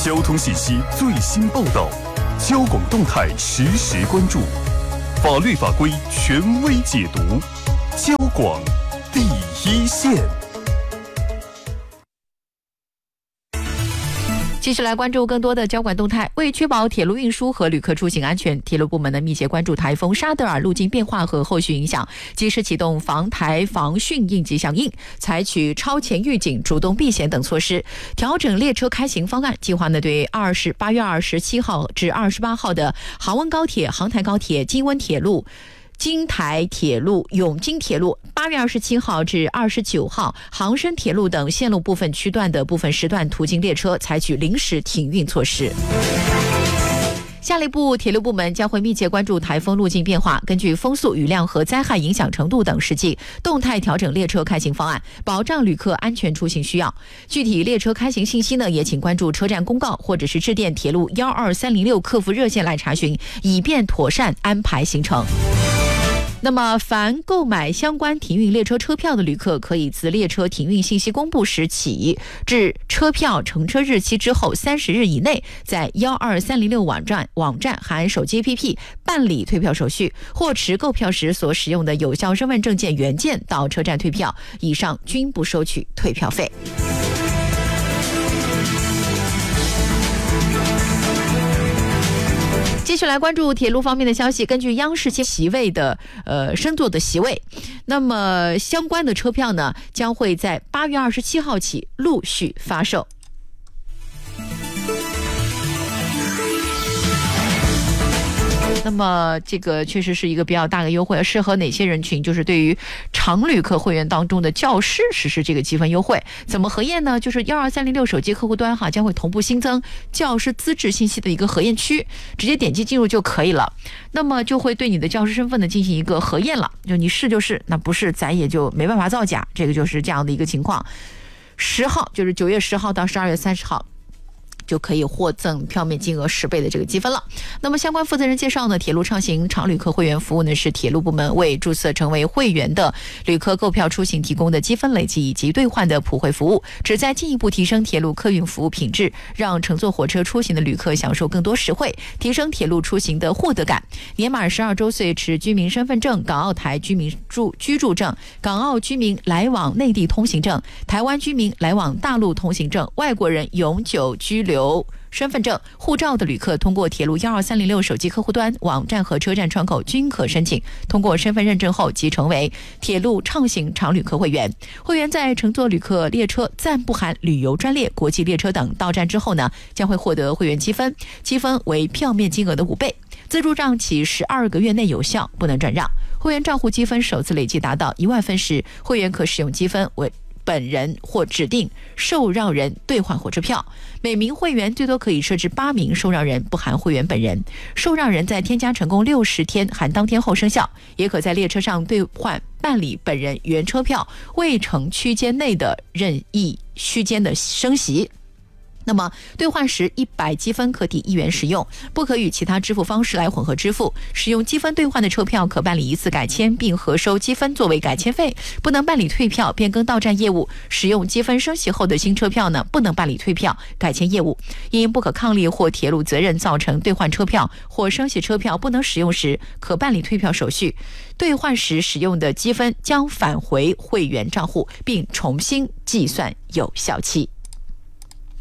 交通信息最新报道，交广动态实时关注，法律法规权威解读，交广第一线。 继续来关注更多的交管动态。为确保铁路运输和旅客出行安全，铁路部门呢密切关注台风沙德尔路径变化和后续影响，及时启动防台防汛应急响应，采取超前预警、主动避险等措施，调整列车开行方案。计划呢对8月27号至28号的杭温高铁、杭台高铁、京温铁路、京台铁路、永京铁路，8月27号至29号杭深铁路等线路部分区段的部分时段途经列车采取临时停运措施。下一步，铁路部门将会密切关注台风路径变化，根据风速、雨量和灾害影响程度等实际，动态调整列车开行方案，保障旅客安全出行需要。具体列车开行信息呢，也请关注车站公告或者是致电铁路12306客服热线来查询，以便妥善安排行程。那么，凡购买相关停运列车车票的旅客，可以自列车停运信息公布时起至车票乘车日期之后30日以内，在12306网站含手机 APP 办理退票手续，或持购票时所使用的有效身份证件原件到车站退票，以上均不收取退票费。继续来关注铁路方面的消息。根据央视席位的升座的席位，那么相关的车票呢，将会在8月27号起陆续发售。那么这个确实是一个比较大的优惠，适合哪些人群？就是对于常旅客会员当中的教师实施这个积分优惠。怎么核验呢？就是12306手机客户端将会同步新增教师资质信息的一个核验区，直接点击进入就可以了。那么就会对你的教师身份呢进行一个核验了，就你是就是，那不是咱也就没办法造假，这个就是这样的一个情况。10号就是9月10号到12月30号。就可以获赠票面金额10倍的这个积分了。那么相关负责人介绍呢，铁路畅行常旅客会员服务呢是铁路部门为注册成为会员的旅客购票出行提供的积分累积以及兑换的普惠服务，旨在进一步提升铁路客运服务品质，让乘坐火车出行的旅客享受更多实惠，提升铁路出行的获得感。年满12周岁持居民身份证、港澳台居民居住证、港澳居民来往内地通行证、台湾居民来往大陆通行证、外国人永久居留身份证、护照的旅客，通过铁路12306手机客户端、网站和车站窗口均可申请。通过身份认证后，即成为铁路畅行常旅客会员。会员在乘坐旅客列车暂不含旅游专列、国际列车等到站之后呢，将会获得会员积分，积分为票面金额的5倍。自助账起12个月内有效，不能转让。会员账户积分首次累计达到1万分时，会员可使用积分为本人或指定受让人兑换火车票。每名会员最多可以设置8名受让人，不含会员本人。受让人在添加成功60天含当天后生效，也可在列车上兑换办理本人原车票未乘区间内的任意区间的升息。那么兑换时100积分可抵1元使用，不可与其他支付方式来混合支付。使用积分兑换的车票可办理一次改签，并核收积分作为改签费，不能办理退票、变更到站业务。使用积分升息后的新车票呢，不能办理退票、改签业务。因不可抗力或铁路责任造成兑换车票或升息车票不能使用时，可办理退票手续。兑换时使用的积分将返回会员账户，并重新计算有效期。